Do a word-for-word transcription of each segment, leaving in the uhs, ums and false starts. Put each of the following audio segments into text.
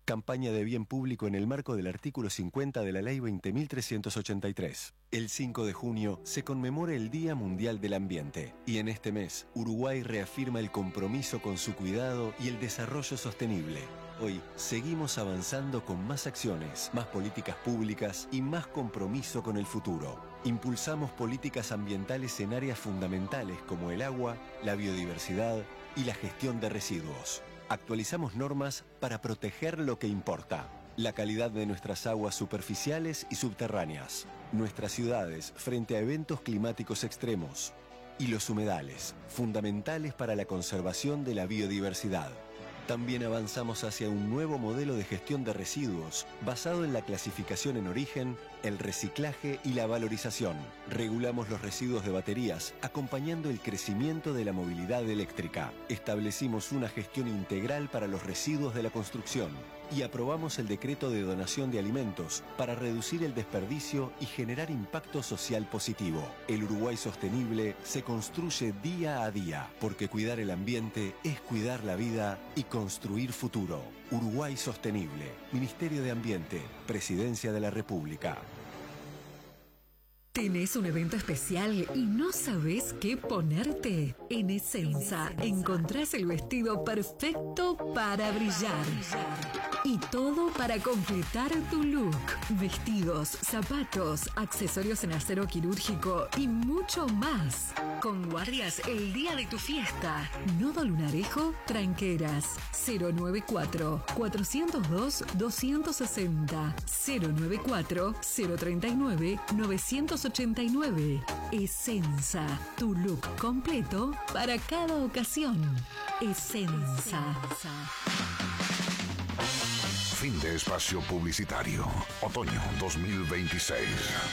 Campaña de bien público en el marco del artículo cincuenta de la Ley veinte mil trescientos ochenta y tres. El cinco de junio se conmemora el Día Mundial del Ambiente y en este mes Uruguay reafirma el compromiso con su cuidado y el desarrollo sostenible. Hoy seguimos avanzando con más acciones, más políticas públicas y más compromiso con el futuro. Impulsamos políticas ambientales en áreas fundamentales como el agua, la biodiversidad y la gestión de residuos. Actualizamos normas para proteger lo que importa. La calidad de nuestras aguas superficiales y subterráneas. Nuestras ciudades frente a eventos climáticos extremos. Y los humedales, fundamentales para la conservación de la biodiversidad. También avanzamos hacia un nuevo modelo de gestión de residuos basado en la clasificación en origen, el reciclaje y la valorización. Regulamos los residuos de baterías, acompañando el crecimiento de la movilidad eléctrica. Establecimos una gestión integral para los residuos de la construcción y aprobamos el decreto de donación de alimentos para reducir el desperdicio y generar impacto social positivo. El Uruguay sostenible se construye día a día, porque cuidar el ambiente es cuidar la vida y construir futuro. Uruguay Sostenible, Ministerio de Ambiente, Presidencia de la República. ¿Tenés un evento especial y no sabés qué ponerte? En Essenza encontrás el vestido perfecto para brillar. Y todo para completar tu look. Vestidos, zapatos, accesorios en acero quirúrgico y mucho más. Con guardias el día de tu fiesta. Nodo Lunarejo, Tranqueras. cero noventa y cuatro, cuatrocientos dos, doscientos sesenta. cero noventa y cuatro, cero treinta y nueve, novecientos ochenta y nueve. Essenza, tu look completo para cada ocasión. Essenza. Fin de espacio publicitario. Otoño dos mil veintiséis.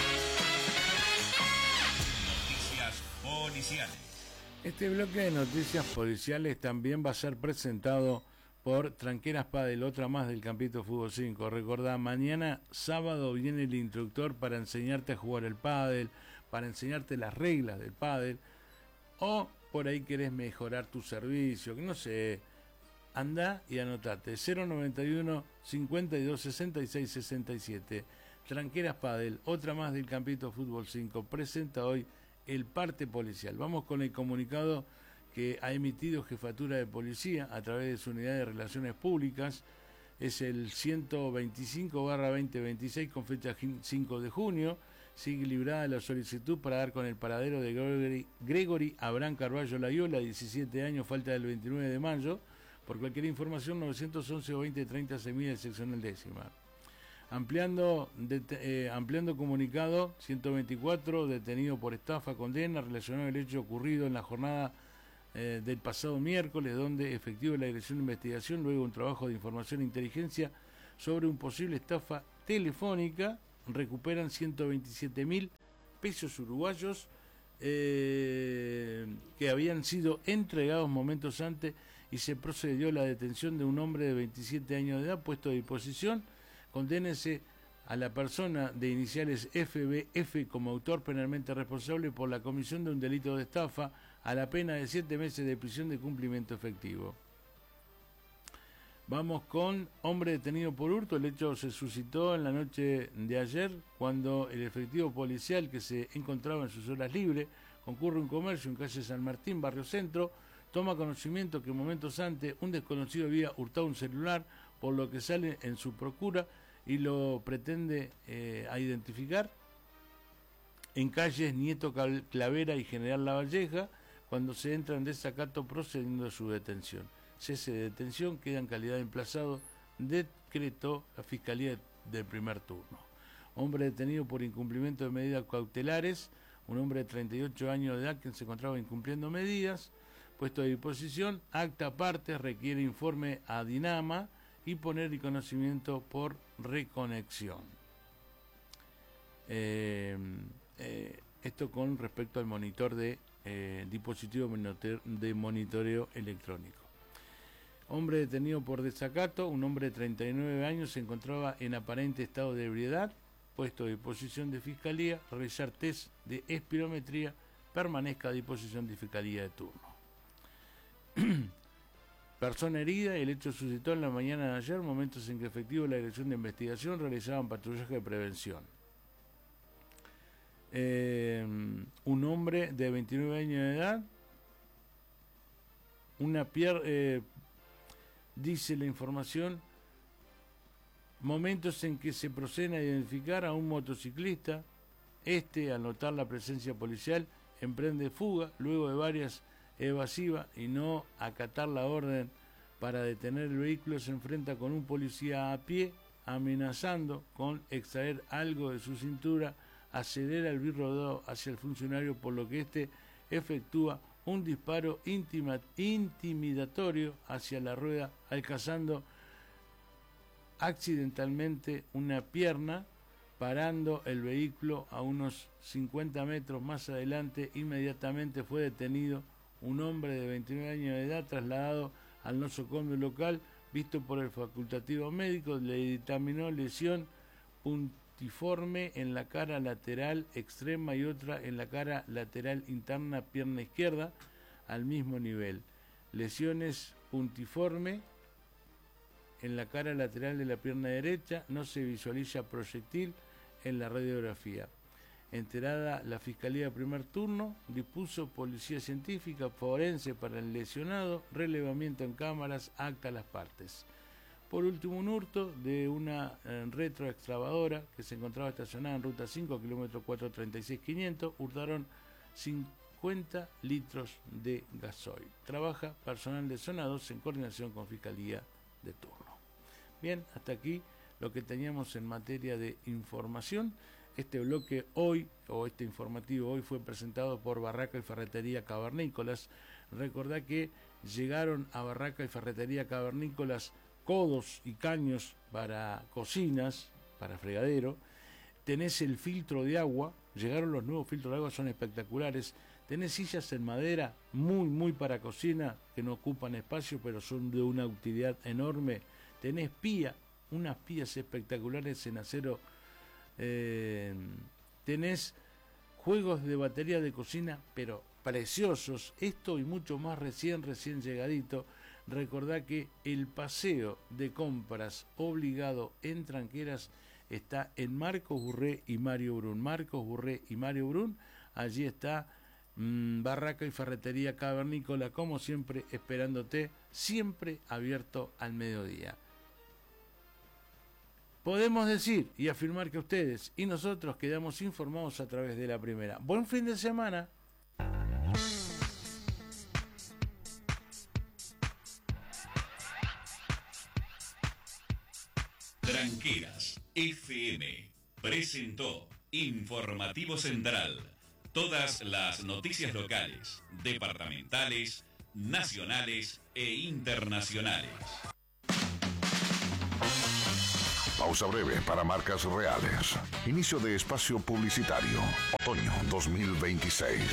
Noticias policiales. Este bloque de noticias policiales también va a ser presentado por Tranqueras Padel, otra más del Campito Fútbol cinco. Recordá, mañana sábado viene el instructor para enseñarte a jugar el pádel, para enseñarte las reglas del pádel, o por ahí querés mejorar tu servicio, que no sé, andá y anotate cero noventa y uno, cincuenta y dos, sesenta y seis, sesenta y siete. Tranqueras Padel, otra más del Campito Fútbol cinco, presenta hoy el parte policial. Vamos con el comunicado que ha emitido Jefatura de Policía a través de su unidad de Relaciones Públicas. Es el ciento veinticinco barra veinte veintiséis con fecha cinco de junio. Sigue librada la solicitud para dar con el paradero de Gregory, Gregory Abraham Carballo Layola, diecisiete años, falta del veintinueve de mayo. Por cualquier información, novecientos once o veinte treinta Semilla, seccional décima. Ampliando, det, eh, ampliando comunicado, ciento veinticuatro, detenido por estafa, condena, relacionado al hecho ocurrido en la jornada eh, del pasado miércoles, donde efectivo la Dirección de Investigación, luego un trabajo de información e inteligencia sobre un posible estafa telefónica, recuperan ciento veintisiete mil pesos uruguayos eh, que habían sido entregados momentos antes, y se procedió a la detención de un hombre de veintisiete años de edad puesto a disposición. Condénese a la persona de iniciales F B F como autor penalmente responsable por la comisión de un delito de estafa a la pena de siete meses de prisión de cumplimiento efectivo. Vamos con hombre detenido por hurto. El hecho se suscitó en la noche de ayer cuando el efectivo policial, que se encontraba en sus horas libres, concurre a un comercio en calle San Martín, barrio Centro, toma conocimiento que momentos antes un desconocido había hurtado un celular, por lo que sale en su procura y lo pretende eh, a identificar en calles Nieto Clavera y General Lavalleja, cuando se entra en desacato procediendo a su detención. Cese de detención, queda en calidad de emplazado, decretó la Fiscalía del primer turno. Hombre detenido por incumplimiento de medidas cautelares, un hombre de treinta y ocho años de edad que se encontraba incumpliendo medidas, puesto a disposición, acta aparte, requiere informe a Dinama y poner el conocimiento por reconexión. Eh, eh, esto con respecto al monitor de eh, dispositivo de monitoreo electrónico. Hombre detenido por desacato, un hombre de treinta y nueve años se encontraba en aparente estado de ebriedad, puesto a disposición de Fiscalía, realizar test de espirometría, permanezca a disposición de Fiscalía de turno. persona herida y el hecho suscitó en la mañana de ayer, momentos en que efectivos de la Dirección de Investigación realizaban patrullaje de prevención. Eh, un hombre de veintinueve años de edad, una pierna, eh, dice la información, momentos en que se proceden a identificar a un motociclista. Este, al notar la presencia policial, emprende fuga luego de varias evasivas y no acatar la orden para detener el vehículo. Se enfrenta con un policía a pie, amenazando con extraer algo de su cintura. Acelera el birrodeo hacia el funcionario, por lo que éste efectúa un disparo intima, intimidatorio hacia la rueda, alcanzando accidentalmente una pierna, parando el vehículo a unos cincuenta metros más adelante. Inmediatamente fue detenido un hombre de veintinueve años de edad, trasladado al nosocomio local, visto por el facultativo médico, le dictaminó lesión puntiforme en la cara lateral extrema y otra en la cara lateral interna, pierna izquierda, al mismo nivel. Lesiones puntiforme en la cara lateral de la pierna derecha, no se visualiza proyectil en la radiografía. Enterada la Fiscalía de Primer Turno, dispuso policía científica forense para el lesionado, relevamiento en cámaras, acta a las partes. Por último, un hurto de una eh, retroexcavadora que se encontraba estacionada en ruta cinco, kilómetro cuatrocientos treinta y seis mil quinientos, hurtaron cincuenta litros de gasoil. Trabaja personal de zona dos en coordinación con Fiscalía de turno. Bien, hasta aquí lo que teníamos en materia de información. Este bloque hoy, o este informativo hoy, fue presentado por Barraca y Ferretería Cavernícolas. Recordá que llegaron a Barraca y Ferretería Cavernícolas codos y caños para cocinas, para fregadero. Tenés el filtro de agua, llegaron los nuevos filtros de agua, son espectaculares. Tenés sillas en madera, muy, muy para cocina, que no ocupan espacio, pero son de una utilidad enorme. Tenés pía, unas pías espectaculares en acero. Eh, tenés juegos de batería de cocina, pero preciosos. Esto y mucho más recién, recién llegadito. Recordá que el paseo de compras obligado en Tranqueras está en Marcos Burré y Mario Brun. Marcos Burré y Mario Brun, allí está mmm, Barraca y Ferretería Cavernícola, como siempre, esperándote, siempre abierto al mediodía. Podemos decir y afirmar que ustedes y nosotros quedamos informados a través de la primera. Buen fin de semana. Tranqueras F M presentó Informativo Central. Todas las noticias locales, departamentales, nacionales e internacionales. Pausa breve para marcas reales. Inicio de espacio publicitario. Otoño dos mil veintiséis.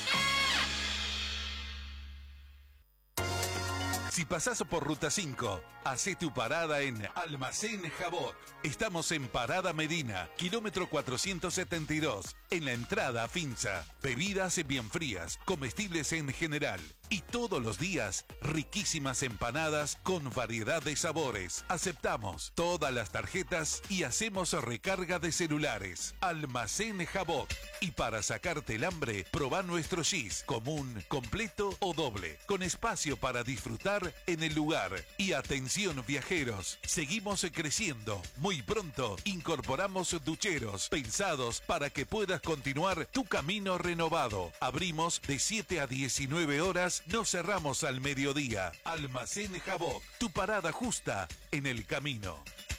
Si pasás por Ruta cinco, hacé tu parada en Almacén Jabot. Estamos en Parada Medina, kilómetro cuatrocientos setenta y dos, en la entrada a Finza. Bebidas bien frías, comestibles en general. Y todos los días, riquísimas empanadas con variedad de sabores. Aceptamos todas las tarjetas y hacemos recarga de celulares. Almacén Jabot. Y para sacarte el hambre, probá nuestro gis, común, completo o doble, con espacio para disfrutar en el lugar. Y atención viajeros, seguimos creciendo. Muy pronto incorporamos ducheros pensados para que puedas continuar tu camino renovado. Abrimos de siete a diecinueve horas, no cerramos al mediodía. Almacén Jabot, tu parada justa en el camino.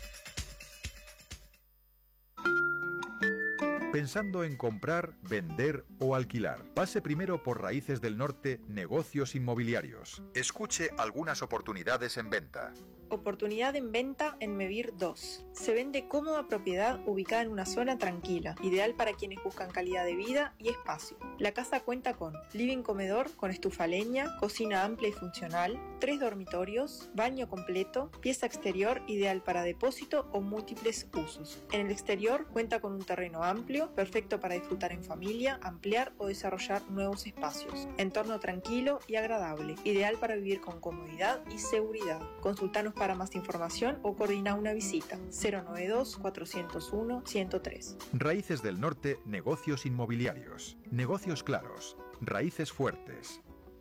Pensando en comprar, vender o alquilar. Pase primero por Raíces del Norte Negocios Inmobiliarios. Escuche algunas oportunidades en venta. Oportunidad en venta en Mevir dos. Se vende cómoda propiedad ubicada en una zona tranquila, ideal para quienes buscan calidad de vida y espacio. La casa cuenta con living comedor con estufa a leña, cocina amplia y funcional, tres dormitorios, baño completo, pieza exterior ideal para depósito o múltiples usos. En el exterior cuenta con un terreno amplio, perfecto para disfrutar en familia, ampliar o desarrollar nuevos espacios. Entorno tranquilo y agradable, ideal para vivir con comodidad y seguridad. Consultanos para más información o coordina una visita. cero noventa y dos, cuatrocientos uno, ciento tres. Raíces del Norte, negocios inmobiliarios. Negocios claros. Raíces fuertes.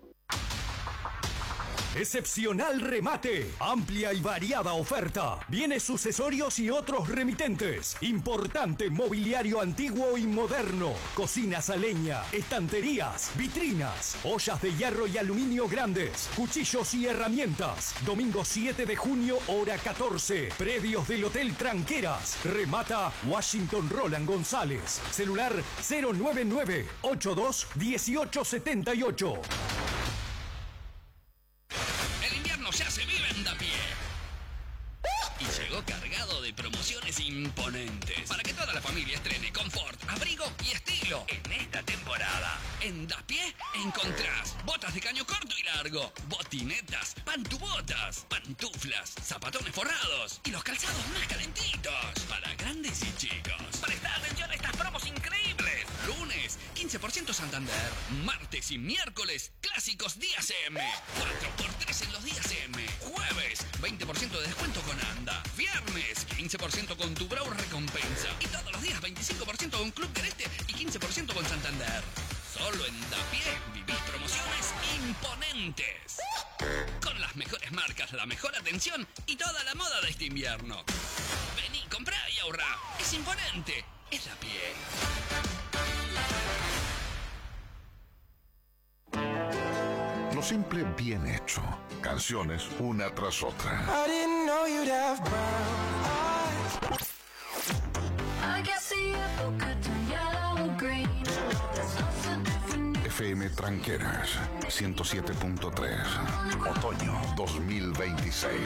Excepcional remate, amplia y variada oferta, bienes sucesorios y otros remitentes, importante mobiliario antiguo y moderno, cocinas a leña, estanterías, vitrinas, ollas de hierro y aluminio grandes, cuchillos y herramientas. Domingo siete de junio, hora catorce, predios del Hotel Tranqueras. Remata Washington Roland González, celular cero nueve nueve, ochenta y dos, dieciocho setenta y ocho. Ya se vive en Da Pie. Y llegó cargado de promociones imponentes para que toda la familia estrene confort, abrigo y estilo en esta temporada. En Da Pie encontrás botas de caño corto y largo, botinetas, pantubotas, pantuflas, zapatones forrados y los calzados más calentitos para grandes y chicos. Presta atención a estas promos increíbles. Lunes, quince por ciento Santander. Martes y miércoles, clásicos días M. cuatro por tres en los días M. Jueves, veinte por ciento de descuento con Anda. Viernes, quince por ciento con tu Brau Recompensa. Y todos los días, veinticinco por ciento con Club Creste y quince por ciento con Santander. Solo en Da Pie vivís promociones imponentes. Con las mejores marcas, la mejor atención y toda la moda de este invierno. Vení, comprá y ahorrá. Es imponente. Es Da Pie. Lo simple bien hecho. Canciones una tras otra. F M Tranqueras ciento siete punto tres. Otoño dos mil veintiséis.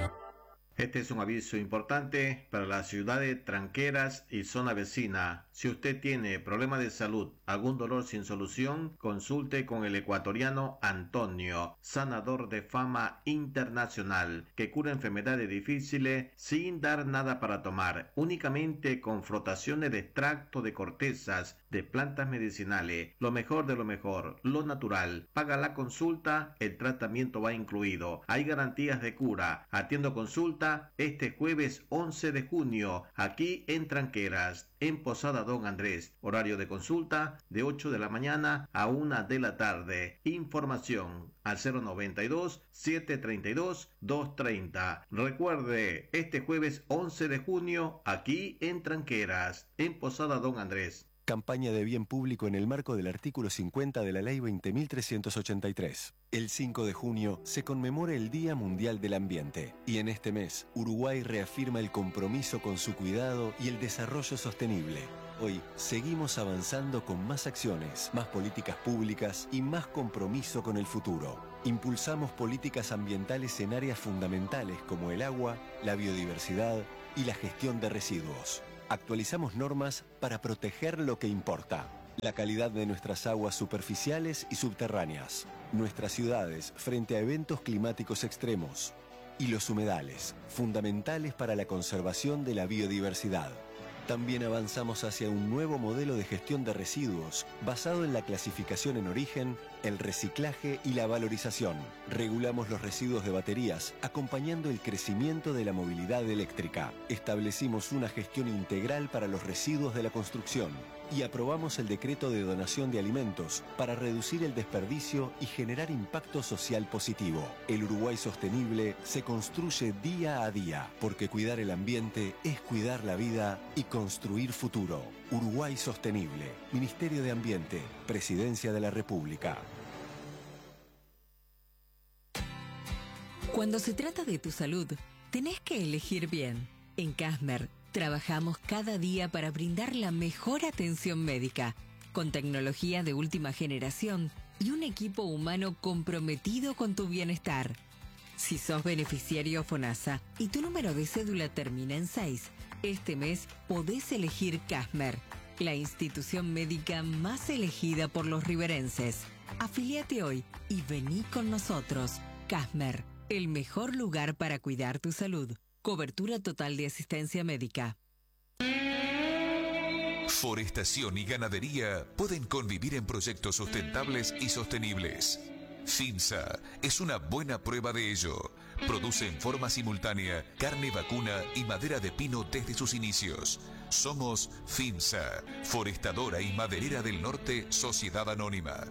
Este es un aviso importante para la ciudad de Tranqueras y zona vecina. Si usted tiene problemas de salud, algún dolor sin solución, consulte con el ecuatoriano Antonio, sanador de fama internacional, que cura enfermedades difíciles sin dar nada para tomar, únicamente con frotaciones de extracto de cortezas de plantas medicinales. Lo mejor de lo mejor, lo natural. Paga la consulta, el tratamiento va incluido. Hay garantías de cura. Atiendo consulta este jueves once de junio, aquí en Tranqueras, en Posada Don Andrés. Horario de consulta de ocho de la mañana a una de la tarde. Información al cero noventa y dos, setecientos treinta y dos, doscientos treinta. Recuerde, este jueves once de junio, aquí en Tranqueras, en Posada Don Andrés. Campaña de bien público en el marco del artículo cincuenta de la Ley veinte mil trescientos ochenta y tres. El cinco de junio se conmemora el Día Mundial del Ambiente y en este mes Uruguay reafirma el compromiso con su cuidado y el desarrollo sostenible. Hoy seguimos avanzando con más acciones, más políticas públicas y más compromiso con el futuro. Impulsamos políticas ambientales en áreas fundamentales como el agua, la biodiversidad y la gestión de residuos. Actualizamos normas para proteger lo que importa. La calidad de nuestras aguas superficiales y subterráneas. Nuestras ciudades frente a eventos climáticos extremos. Y los humedales, fundamentales para la conservación de la biodiversidad. También avanzamos hacia un nuevo modelo de gestión de residuos basado en la clasificación en origen, el reciclaje y la valorización. Regulamos los residuos de baterías, acompañando el crecimiento de la movilidad eléctrica. Establecimos una gestión integral para los residuos de la construcción y aprobamos el decreto de donación de alimentos para reducir el desperdicio y generar impacto social positivo. El Uruguay sostenible se construye día a día, porque cuidar el ambiente es cuidar la vida y construir futuro. Uruguay sostenible. Ministerio de Ambiente. Presidencia de la República. Cuando se trata de tu salud, tenés que elegir bien. En Casmer, trabajamos cada día para brindar la mejor atención médica, con tecnología de última generación y un equipo humano comprometido con tu bienestar. Si sos beneficiario FONASA y tu número de cédula termina en seis, este mes podés elegir Casmer, la institución médica más elegida por los riverenses. Afíliate hoy y vení con nosotros. Casmer, el mejor lugar para cuidar tu salud. Cobertura total de asistencia médica. Forestación y ganadería pueden convivir en proyectos sustentables y sostenibles. FINSA es una buena prueba de ello. Produce en forma simultánea carne vacuna y madera de pino desde sus inicios. Somos FINSA, Forestadora y Maderera del Norte, Sociedad Anónima.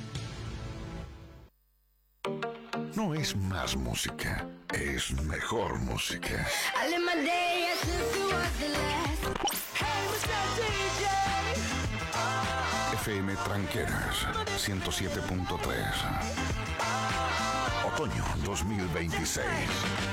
No es más música, es mejor música. F M Tranqueras, ciento siete punto tres. Otoño dos mil veintiséis.